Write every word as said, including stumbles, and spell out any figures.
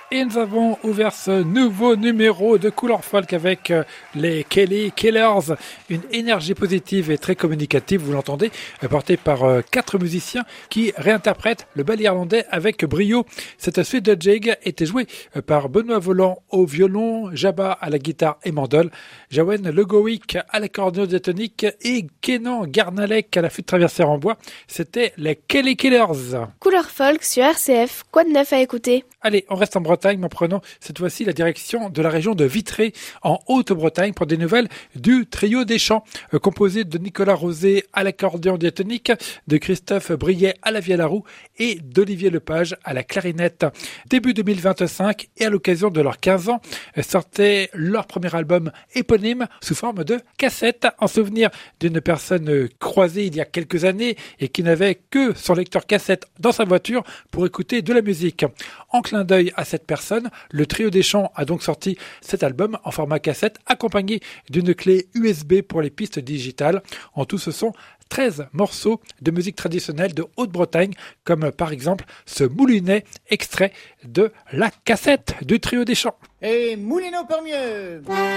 Et nous avons ouvert ce nouveau numéro de Couleur Folk avec les Kelly Killers, une énergie positive et très communicative, vous l'entendez, portée par quatre musiciens qui réinterprètent le bal irlandais avec brio. Cette suite de jig était jouée par Benoît Volant au violon, Jabba à la guitare et mandole, Jawen Legowick à l'accordéon diatonique et Kenan Garnalek à la flûte traversière en bois. C'était les Kelly Killers. Couleur Folk sur R C F, quoi de neuf à écouter? Allez, on reste en Bretagne en prenant cette fois-ci la direction de la région de Vitré en Haute-Bretagne pour des nouvelles du Trio des Champs, euh, composé de Nicolas Rosé à l'accordéon diatonique, de Christophe Briet à la vielle à roue et d'Olivier Lepage à la clarinette. Début deux mille vingt-cinq et à l'occasion de leurs quinze ans, sortait leur premier album éponyme sous forme de cassette en souvenir d'une personne croisée il y a quelques années et qui n'avait que son lecteur cassette dans sa voiture pour écouter de la musique. En clin d'œil à cette personne, le Trio des Champs a donc sorti cet album en format cassette accompagné d'une clé U S B pour les pistes digitales. En tout, ce sont treize morceaux de musique traditionnelle de Haute-Bretagne, comme par exemple ce moulinet extrait de la cassette du Trio des Champs. Et Moulineau pour mieux.